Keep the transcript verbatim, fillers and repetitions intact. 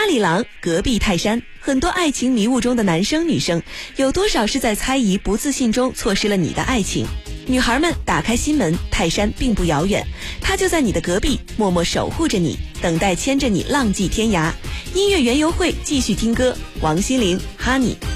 里郎，隔壁泰山。很多爱情迷雾中的男生女生，有多少是在猜疑不自信中错失了你的爱情？女孩们打开心门，泰山并不遥远，他就在你的隔壁，默默守护着你，等待牵着你浪迹天涯。音乐园游会继续听歌，王心凌 Honey。